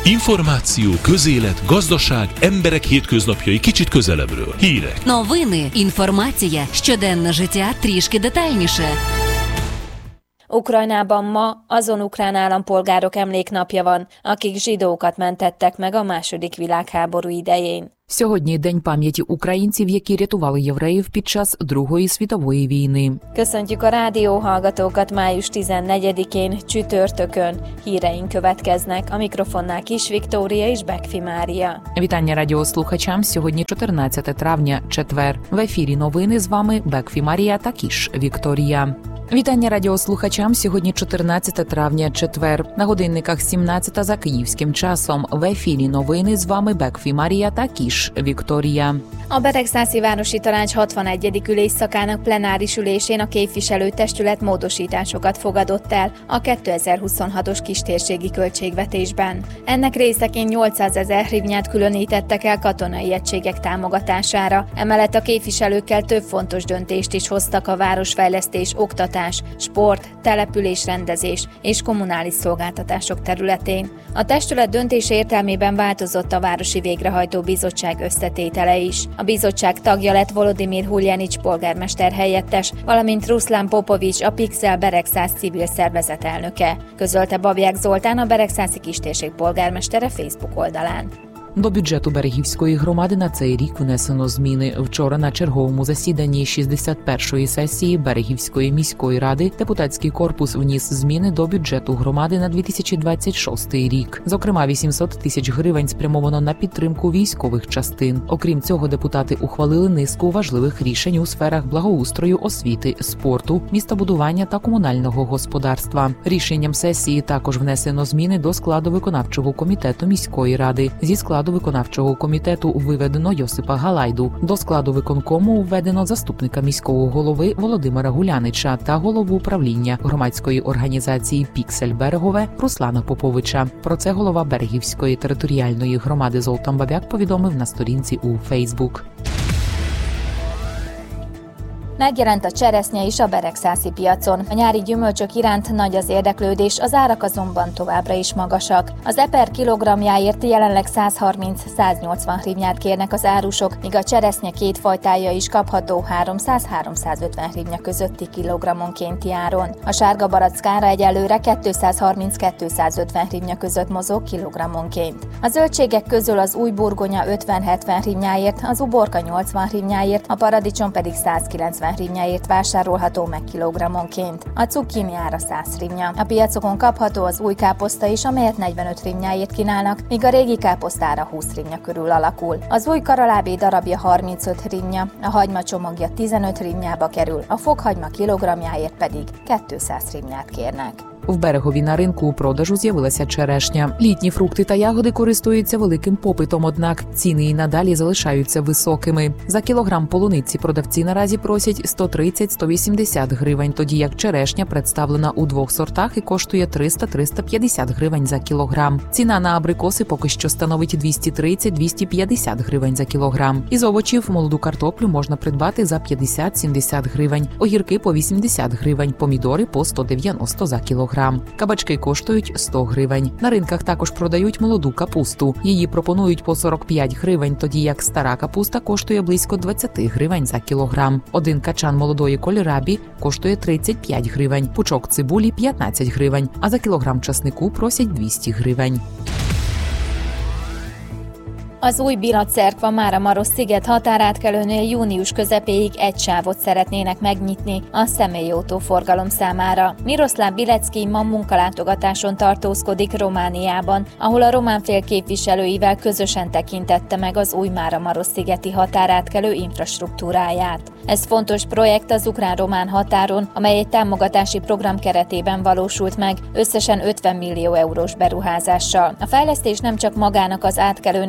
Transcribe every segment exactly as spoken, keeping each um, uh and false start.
Információ, közélet, gazdaság, emberek hétköznapjai kicsit közelebbről. Hírek. Новини, інформація, щоденне життя трішки детальніше. Ukrajnában ma azon ukrán állampolgárok emléknapja van, akik zsidókat mentettek meg a második világháború idején. Сьогодні День пам'яті українців, які рятували євреїв під час Другої світової війни. Köszöntjük a rádióhallgatókat május tizennegyedikén, csütörtökön. Híreink következnek, a mikrofonnál Kis Viktória és Bekfi Mária. Вітання радіослухачам. Сьогодні чотирнадцяте травня, четвер. В ефірі новини з вами Бекфі Марія та Кіш Вікторія. Вітання радіослухачам. Сьогодні чотирнадцяте травня, четвер. На годинниках сімнадцята за київським часом. В ефірі новини з вами Бекфі Марія та Кіш Вікторія. A Beregszászi Városi Tanács hatvanegyedik ülésszakának plenáris ülésén a képviselőtestület módosításokat fogadott el a kétezer-huszonhatos kistérségi költségvetésben. Ennek részeként nyolcszázezer hrivnyát különítettek el katonai egységek támogatására, emellett a képviselőkkel több fontos döntést is hoztak a városfejlesztés, oktatás, sport, településrendezés és kommunális szolgáltatások területén. A testület döntése értelmében változott a Városi Végrehajtó Bizottság összetétele is. A bizottság tagja lett Volodymyr Huljanics polgármester helyettes, valamint Ruszlán Popovics, a Pixel Beregszász civil szervezet elnöke, közölte Babják Zoltán, a Beregszászi kistérség polgármestere Facebook oldalán. До бюджету Берегівської громади на цей рік внесено зміни. Вчора на черговому засіданні шістдесят першої сесії Берегівської міської ради депутатський корпус вніс зміни до бюджету громади на дві тисячі двадцять шостий рік. Зокрема, вісімсот тисяч гривень спрямовано на підтримку військових частин. Окрім цього, депутати ухвалили низку важливих рішень у сферах благоустрою, освіти, спорту, містобудування та комунального господарства. Рішенням сесії також внесено зміни до складу виконавчого комітету міської ради. Зі складу До виконавчого комітету виведено Йосипа Галайду. До складу виконкому введено заступника міського голови Володимира Гулянича та голову управління громадської організації «Піксель Берегове» Руслана Поповича. Про це голова Берегівської територіальної громади Золтан Бабяк повідомив на сторінці у Фейсбук. Megjelent a cseresznye is a beregszászi piacon. A nyári gyümölcsök iránt nagy az érdeklődés, az árak azonban továbbra is magasak. Az eper kilogramjáért jelenleg százharminc-száznyolcvan hrivnyát kérnek az árusok, míg a cseresznye két fajtája is kapható háromszáz-háromszázötven hrivnya közötti kilogrammonkénti áron. A sárga barackára egyelőre kétszáz-harminc-kétszázötven hrivnya között mozog kilogrammonként. A zöldségek közül az új burgonya ötven-hetven hrivnyáért, az uborka nyolcvan hrivnyáért, a paradicsom pedig százkilencven hrivnyáért vásárolható meg kilogrammonként. A cukkini ára száz hrivnya. A piacokon kapható az új káposzta is, amelyet negyvenöt hrivnyáért kínálnak, míg a régi káposztára húsz hrivnya körül alakul. Az új karalábé darabja harmincöt hrivnya, a hagyma csomagja tizenöt hrivnyába kerül, a fokhagyma kilogramjáért pedig kétszáz hrivnyát kérnek. В Берегові на ринку у продажу з'явилася черешня. Літні фрукти та ягоди користуються великим попитом, однак ціни і надалі залишаються високими. За кілограм полуниці продавці наразі просять сто тридцять - сто вісімдесят гривень, тоді як черешня представлена у двох сортах і коштує триста - триста п'ятдесят гривень за кілограм. Ціна на абрикоси поки що становить двісті тридцять - двісті п'ятдесят гривень за кілограм. Із овочів молоду картоплю можна придбати за п'ятдесят - сімдесят гривень, огірки по вісімдесят гривень, помідори по сто дев'яносто за кілограм. Кабачки коштують сто гривень. На ринках також продають молоду капусту. Її пропонують по сорок п'ять гривень, тоді як стара капуста коштує близько двадцять гривень за кілограм. Один качан молодої кольрабі коштує тридцять п'ять гривень, пучок цибулі – п'ятнадцять гривень, а за кілограм часнику просять двісті гривень. Az új Birat-Cerkva Máramarosz-sziget határátkelőnél június közepéig egy sávot szeretnének megnyitni a személyautó forgalom számára. Miroszláv Bilecki ma munkalátogatáson tartózkodik Romániában, ahol a román fél képviselőivel közösen tekintette meg az új Máramarosz-szigeti határátkelő infrastruktúráját. Ez fontos projekt az ukrán-román határon, amely egy támogatási program keretében valósult meg, összesen ötven millió eurós beruházással. A fejlesztés nem csak magának az átkelőnek a megépítéséről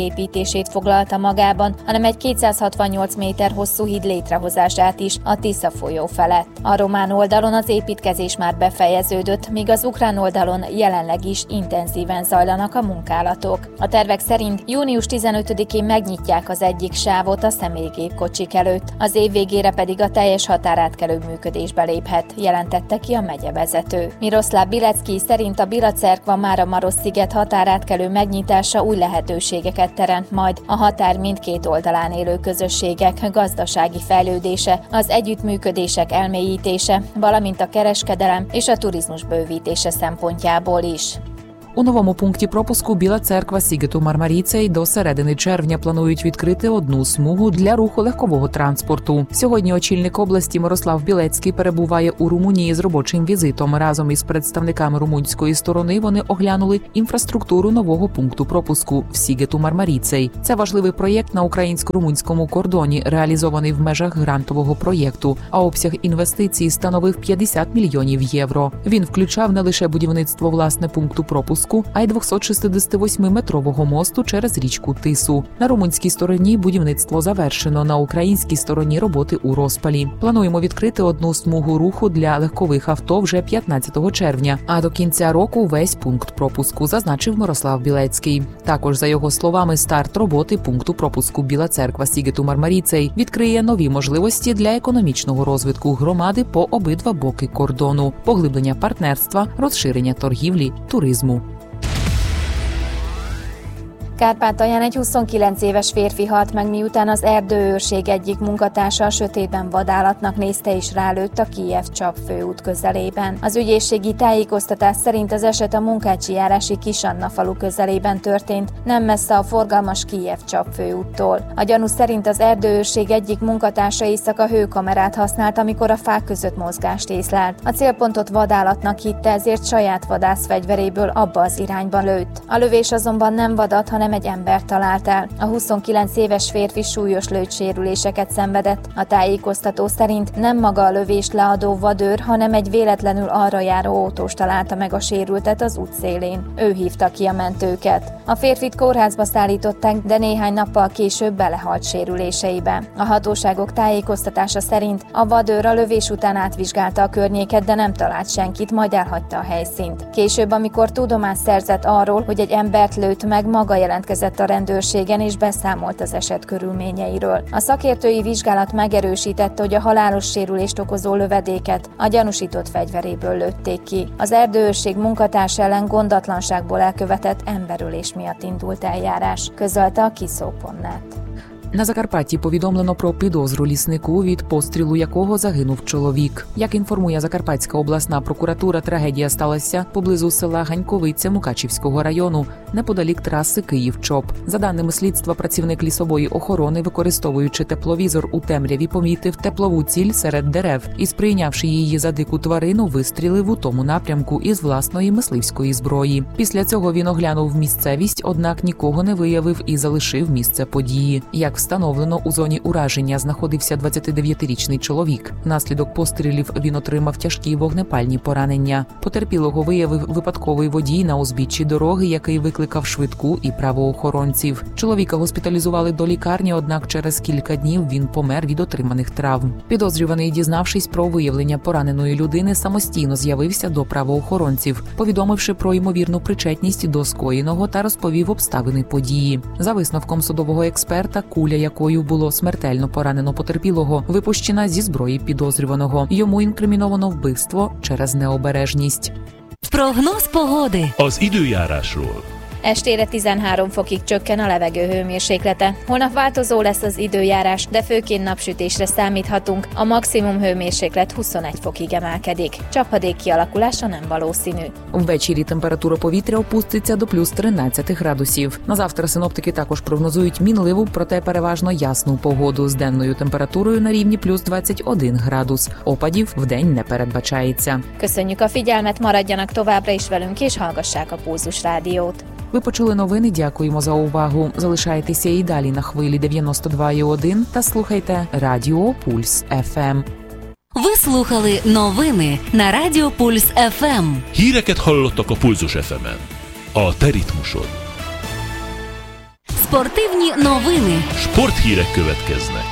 megépítését foglalta magában, hanem egy kétszázhatvannyolc méter hosszú híd létrehozását is a Tisza folyó felett. A román oldalon az építkezés már befejeződött, míg az ukrán oldalon jelenleg is intenzíven zajlanak a munkálatok. A tervek szerint június tizenötödikén megnyitják az egyik sávot a személygépkocsik előtt, az év végére pedig a teljes határátkelő működésbe léphet, jelentette ki a megyevezető. Miroszláv Bilecki szerint a Biracerkva Mára Marosz-sziget határátkelő megnyitása új lehetőségeket teremt majd a határ mindkét oldalán élő közösségek gazdasági fejlődése, az együttműködések elmélyítése, valamint a kereskedelem és a turizmus bővítése szempontjából is. У новому пункті пропуску Біла Церква Сігету Мармаріцей до середини червня планують відкрити одну смугу для руху легкового транспорту. Сьогодні очільник області Мирослав Білецький перебуває у Румунії з робочим візитом. Разом із представниками румунської сторони вони оглянули інфраструктуру нового пункту пропуску в Сігету Мармаріцей. Це важливий проєкт на українсько-румунському кордоні, реалізований в межах грантового проєкту, а обсяг інвестицій становив п'ятдесят мільйонів євро. Він включав не лише будівництво власне пункту пропуску, а й двохсотшістдесятивосьмиметрового мосту через річку Тису. На румунській стороні будівництво завершено, на українській стороні роботи у розпалі. Плануємо відкрити одну смугу руху для легкових авто вже п'ятнадцятого червня, а до кінця року весь пункт пропуску, зазначив Мирослав Білецький. Також, за його словами, старт роботи пункту пропуску Біла Церква Сігету Мармаріцей відкриє нові можливості для економічного розвитку громади по обидва боки кордону, поглиблення партнерства, розширення торгівлі, туризму. Kárpátalján egy huszonkilenc éves férfi halt meg, miután az erdőőrség egyik munkatársa a sötétben vadállatnak nézte és rálőtt a Kijev-Csap főút közelében. Az ügyészségi tájékoztatás szerint az eset a Munkácsi járási Kisanna falu közelében történt, nem messze a forgalmas Kijev-Csap főúttól. A gyanú szerint az erdőőrség egyik munkatársa éjszaka hőkamerát használt, amikor a fák között mozgást észlelt. A célpontot vadállatnak hitte, ezért saját vadászfegyveréből abba az irányba lőtt. A lövés azonban nem vadat, hanem egy ember talált el. A huszonkilenc éves férfi súlyos lőtsérüléseket szenvedett. A tájékoztató szerint nem maga a lövést leadó vadőr, hanem egy véletlenül arra járó autós találta meg a sérültet az útszélén. Ő hívta ki a mentőket. A férfit kórházba szállították, de néhány nappal később belehalt sérüléseibe. A hatóságok tájékoztatása szerint a vadőr a lövés után átvizsgálta a környéket, de nem talált senkit, majd elhagyta a helyszínt. Később, amikor tudomást szerzett arról, hogy egy embert lőtt meg, maga jelentkezett a rendőrségen és beszámolt az eset körülményeiről. A szakértői vizsgálat megerősítette, hogy a halálos sérülést okozó lövedéket a gyanúsított fegyveréből lőtték ki. Az erdőőrség munkatársa ellen gondatlanságból elkövetett emberölés miatt indult eljárás, közölte a Kiszó pont net. На Закарпатті повідомлено про підозру ліснику, від пострілу якого загинув чоловік. Як інформує Закарпатська обласна прокуратура, трагедія сталася поблизу села Ганьковиця Мукачівського району, неподалік траси Київ-Чоп. За даними слідства, працівник лісової охорони, використовуючи тепловізор у темряві, помітив теплову ціль серед дерев і, сприйнявши її за дику тварину, вистрілив у тому напрямку із власної мисливської зброї. Після цього він оглянув місцевість, однак нікого не виявив і залишив місце події. Як встановлено, у зоні ураження знаходився двадцятидев'ятирічний чоловік. Внаслідок пострілів він отримав тяжкі вогнепальні поранення. Потерпілого виявив випадковий водій на узбіччі дороги, який викликав швидку і правоохоронців. Чоловіка госпіталізували до лікарні, однак через кілька днів він помер від отриманих травм. Підозрюваний, дізнавшись про виявлення пораненої людини, самостійно з'явився до правоохоронців, повідомивши про ймовірну причетність до скоєного та розповів обставини події. За висновком судового експерта, куля, якою було смертельно поранено потерпілого, випущена зі зброї підозрюваного. Йому інкриміновано вбивство через необережність. Прогноz pogody. Az időjárásról. Estére tizenhárom fokig csökken a levegő hőmérséklete. Holnap változó lesz az időjárás, de főként napsütésre számíthatunk. A maximum hőmérséklet huszonegy fokig emelkedik. Csapadék kialakulása nem valószínű. Ввечері температура повітря опуститься до плюс тринадцять градусів. На завтра синоптики також прогнозують мінливу, проте переважно ясну погоду з денною температурою на рівні плюс двадцять один градус. Опадів вдень не передбачається. Köszönjük a figyelmet, maradjanak továbbra is velünk és hallgassák a Pulzus Rádiót. Ви почули новини, дякуємо за увагу. Залишайтеся і далі на хвилі дев'яносто два і один та слухайте Радіо Пульс еф ем. Ви слухали новини на Радіо Пульс еф ем. Híreket hallottak a Pulzus ef emen. A te ritmusod. Спортивні новини. Sporthírek következnek.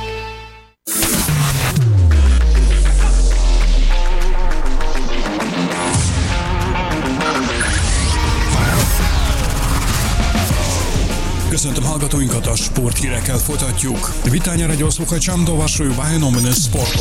Köszöntöm hallgatóinkat, a sporthírekkel folytatjuk. Witania radio słuchaczom, do waszej uwagi nowiny sportu.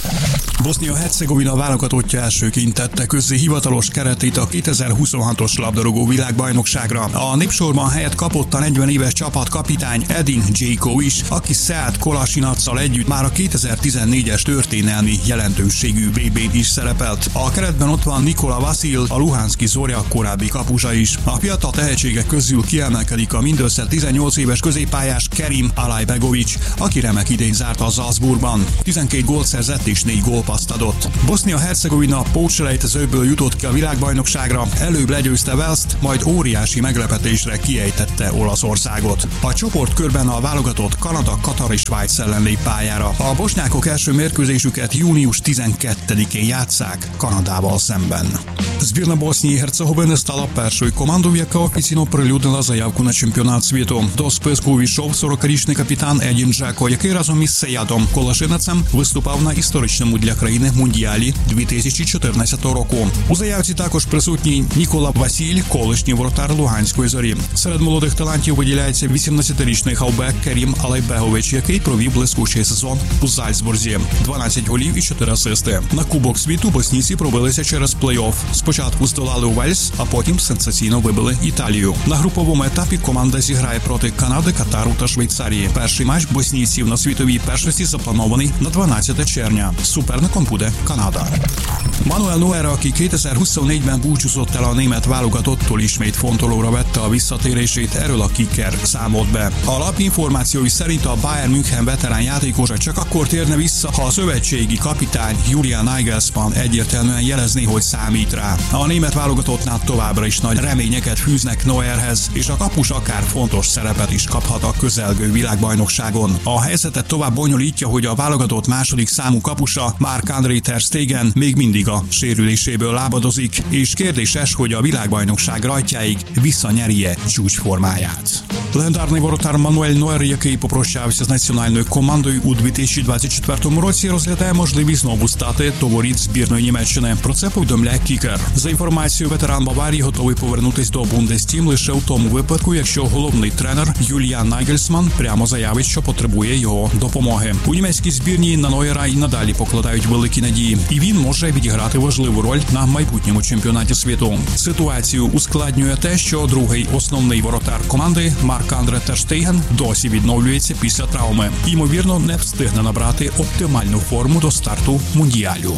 Bosznia-Hercegovina válogatottja elsőként tette közzé hivatalos keretét a kétezer-huszonhatos labdarúgó világbajnokságra. A népsorban helyet kapott a negyven éves csapatkapitány Edin Dzeko is, aki Sead Kolasinac-szal együtt már a kétezer-tizennégyes történelmi jelentőségű vé bén is szerepelt. A keretben ott van Nikola Vasil, a Luhanszki Zorya korábbi kapusa is. A fiatal tehetségek közül kiemelkedik a mindössze tizennyolc éves középpályás Kerim Alajbegovic, aki remek idén zárt a Salzburgban. tizenkét gólt szerzett és négy gólpasszt adott. Bosznia-Hercegovina pótselejtezőből jutott ki a világbajnokságra, előbb legyőzte Walest, majd óriási meglepetésre kiejtette Olaszországot. A csoportkörben a válogatott Kanada, Katar és Svájc ellen lép pályára. A bosnyákok első mérkőzésüket június tizenkettedikén játsszák Kanadával szemben. Збірна Боснії і Герцеговини стала першою командою, яка офіційно оприлюднила заявку на чемпіонат світу. До списку увійшов сорокарічний капітан Едін Джеко, який разом із Сеядом Колашинецем виступав на історичному для країни Мундіалі дві тисячі чотирнадцятого року. У заявці також присутній Нікола Васіль, колишній воротар Луганської Зорі. Серед молодих талантів виділяється вісімнадцятирічний хавбек Керім Алайбегович, який провів блискучий сезон у Зальцбурзі. дванадцять голів і чотири асисти. На Кубок світу боснійці пробилися через плей-офф. Спочатку здолали Уельс, а потім сенсаційно вибили Італію. На груповому етапі команда зіграє проти Канади, Катару та Швейцарії. Перший матч боснійців на світовій першості запланований на дванадцяте червня. Суперником буде Канада. Manuel Neuer, aki kétezer-huszonnégyben búcsúzott el a német válogatottól, ismét fontolóra vette a visszatérését, erről a Kicker számolt be. A lap információi szerint a Bayern München veterán játékosa csak akkor térne vissza, ha a szövetségi kapitány Julian Nagelsmann egyértelműen jelezné, hogy számít rá. A német válogatottnál továbbra is nagy reményeket fűznek Neuerhez, és a kapus akár fontos szerepet is kaphat a közelgő világbajnokságon. A helyzetet tovább bonyolítja, hogy a válogatott második számú kapusa Marc-André ter Stegen még mindig a sérüléséből lábadozik, és kérdéses, hogy a világbajnokság rajtjáig visszanyerje csúcsformáját. Легендарний воротар Мануель Нойер, який попрощався з національною командою у дві тисячі двадцять четвертому році, розглядає можливість знову стати до воріт збірної Німеччини. Про це повідомляє Кікер. За інформацією, ветеран Баварії готовий повернутись до Бундестім лише у тому випадку, якщо головний тренер Юліан Нагельсман прямо заявить, що потребує його допомоги. У німецькій збірній на Нойера і надалі покладають великі надії, і він може відіграти важливу роль на майбутньому чемпіонаті світу. Ситуацію ускладнює те, що другий основний воротар команди Марc-André ter Stegen досі відновлюється після травми. Ймовірно, не встигне набрати оптимальну форму до старту Мундіалю.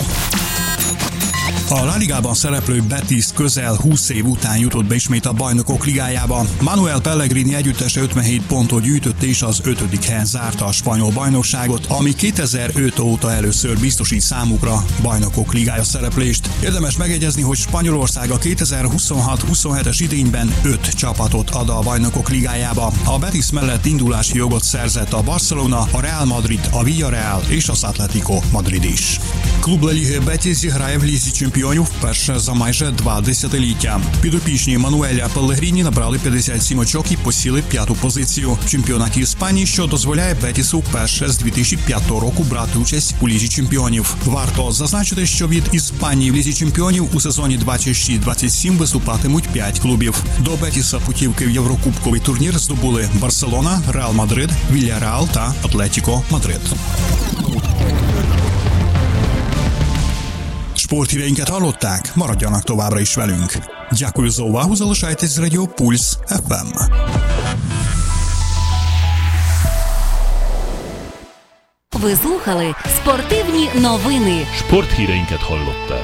A La Ligában szereplő Betis közel húsz év után jutott be ismét a Bajnokok Ligájába. Manuel Pellegrini együttese ötvenhét pontot gyűjtött és az ötödik helyen zárta a spanyol bajnokságot, ami kétezer-öt óta először biztosít számukra Bajnokok Ligája szereplést. Érdemes megegyezni, hogy Spanyolország a kétezer-huszonhat huszonhetes idényben öt csapatot ad a Bajnokok Ligájába. A Betis mellett indulási jogot szerzett a Barcelona, a Real Madrid, a Villarreal és az Atletico Madrid is. Клуб Ла Ліги Бетіс зіграє в Лізі чемпіонів вперше за майже два десятиліття. Підопічні Мануеля Пеллегріні набрали п'ятдесят сім очок і посіли п'яту позицію в чемпіонаті Іспанії, що дозволяє Бетісу вперше з дві тисячі п'ятого року брати участь у Лізі чемпіонів. Варто зазначити, що від Іспанії в Лізі чемпіонів у сезоні двадцять шість двадцять сім виступатимуть п'ять клубів. До Бетіса путівки в Єврокубковий турнір здобули Барселона, Реал Мадрид, Вільярреал та Атлетіко Мадрид. Sporthíreinket hallották, maradjanak továbbra is velünk. Дякую за увагу, залишайтесь з Радіо Пульс еф ем. Ви слухали спортивні новини. Sporthíreinket hallották.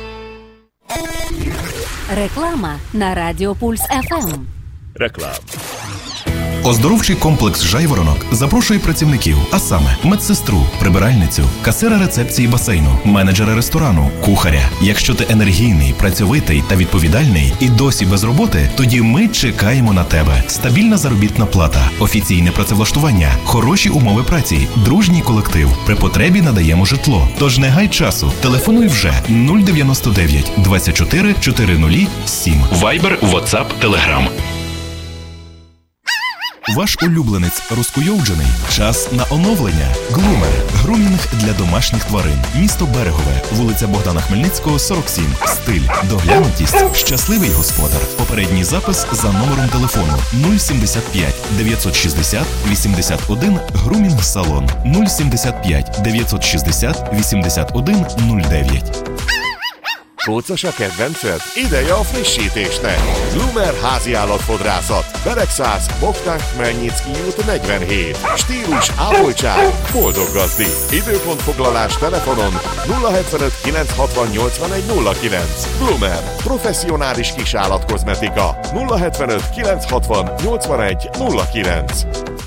Реклама на Радіо Пульс еф ем. Реклам. Оздоровчий комплекс «Жайворонок» запрошує працівників, а саме медсестру, прибиральницю, касира рецепції басейну, менеджера ресторану, кухаря. Якщо ти енергійний, працьовитий та відповідальний і досі без роботи, тоді ми чекаємо на тебе. Стабільна заробітна плата, офіційне працевлаштування, хороші умови праці, дружній колектив. При потребі надаємо житло. Тож не гай часу. Телефонуй вже нуль дев'яносто дев'ять двадцять чотири чотиридесят сім. Вайбер, WhatsApp, Telegram. Ваш улюбленець розкуйовджений? Час на оновлення. Глумер. Грумінг для домашніх тварин. Місто Берегове. Вулиця Богдана Хмельницького, сорок сім. Стиль. Доглянутість. Щасливий господар. Попередній запис за номером телефону нуль сімдесят п'ять дев'ятсот шістдесят вісімдесят один Грумінг салон нуль сімдесят п'ять дев'ятсот шістдесят вісімдесят один нуль дев'ять. Kócos a kedvenced? Ideje a frissítésnek! Glummer háziállatfodrászat. Beregszász, Bogdán Khmelnycki út negyvenhét. Stílus, ápoltság, boldog gazdi. Időpontfoglalás telefonon nulla hetvenöt kilenc hatvan nyolcvanegy nulla kilenc. Glummer. Professzionális kisállatkozmetika. nulla hetvenöt kilenc hatvan nyolcvanegy nulla kilenc.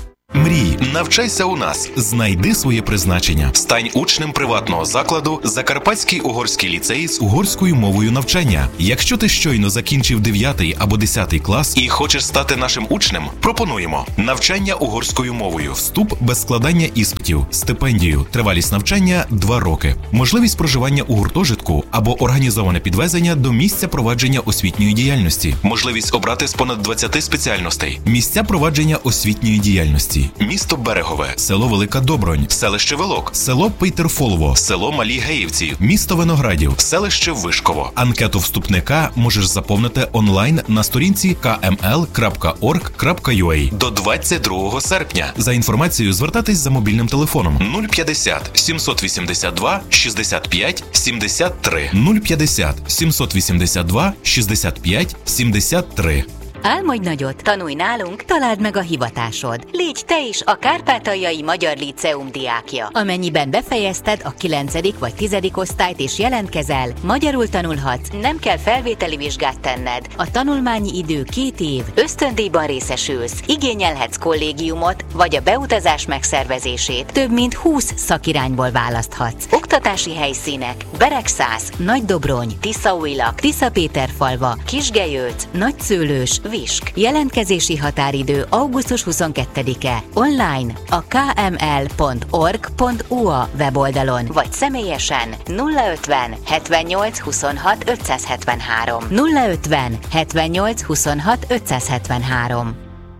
Мрій, навчайся у нас, знайди своє призначення. Стань учнем приватного закладу Закарпатський угорський ліцей з угорською мовою навчання. Якщо ти щойно закінчив дев'ятий або десятий клас і хочеш стати нашим учнем, пропонуємо навчання угорською мовою, вступ без складання іспитів, стипендію, тривалість навчання – два роки, можливість проживання у гуртожитку або організоване підвезення до місця провадження освітньої діяльності, можливість обрати з понад двадцяти спеціальностей, місця провадження освітньої діяльності. Місто Берегове, село Велика Добронь, селище Велок, село Пейтерфолово, село Малі Геївці, місто Виноградів, селище Вишково. Анкету вступника можеш заповнити онлайн на сторінці ка ем ел крапка орг крапка ю а до двадцять другого серпня. За інформацією звертатись за мобільним телефоном нуль п'ятдесят сімсот вісімдесят два шістдесят п'ять сімдесят три нуль п'ятдесят сімсот вісімдесят два шістдесят п'ять сімдесят три. Álmodj nagyot, tanulj nálunk, találd meg a hivatásod. Légy te is a Kárpátaljai Magyar Líceum diákja. Amennyiben befejezted a kilencedik vagy tizedik osztályt és jelentkezel, magyarul tanulhatsz, nem kell felvételi vizsgát tenned. A tanulmányi idő két év, ösztöndíjban részesülsz, igényelhetsz kollégiumot vagy a beutazás megszervezését. Több mint húsz szakirányból választhatsz. Oktatási helyszínek: Beregszász, Nagydobrony, Tiszaújlak, Tiszapéterfalva, Kisgelyőc, Nagyszőlős, Visk. Jelentkezési határidő augusztus huszonkettedike. Online a ká em el pont org pont u á weboldalon, vagy személyesen nulla ötven hetvennyolc huszonhat ötszázhetvenhárom nulla ötven hetvennyolc huszonhat ötszázhetvenhárom.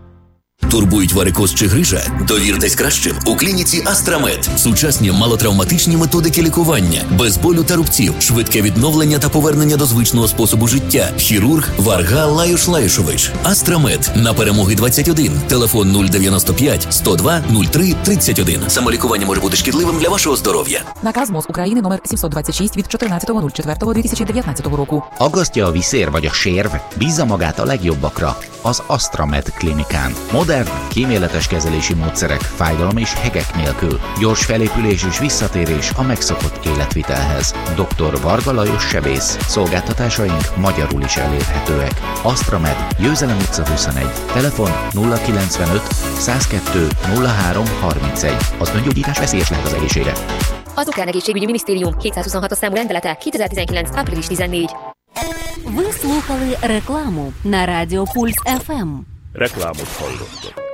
Турбують варикоз чи грижа? Довіртесь кращим у клініці Астрамед. Сучасні малотравматичні методики лікування, без болю та рубців, швидке відновлення та повернення до звичного способу життя. Хірург Варга Лаюш Лаюшович. Астрамед. На Перемоги двадцять один. Телефон нуль дев'яносто п'ять сто два нуль три тридцять один. Самолікування може бути шкідливим для вашого здоров'я. Наказ МОЗ України номер сімсот двадцять шість від чотирнадцятого четвертого дві тисячі дев'ятнадцятого року. Aggasztja a viszér vagy a sérv? Bízza magát a legjobbakra. Az Astramed klinikán. Modern, kíméletes kezelési módszerek, fájdalom és hegek nélkül. Gyors felépülés és visszatérés a megszokott életvitelhez. doktor Varga Lajos sebész. Szolgáltatásaink magyarul is elérhetőek. Astramed, Győzelem utca huszonegy. Telefon nulla kilencvenöt százkettő nulla három harmincegy. Az öngyógyítás veszélyes lehet az egészségre. Az Ukrán Egészségügyi Minisztérium kétszázhuszonhat számú rendelete kétezer-tizenkilenc. április tizennégy. Ви слухали рекламу на Радіо Пульс еф ем. Reklámot hallottak.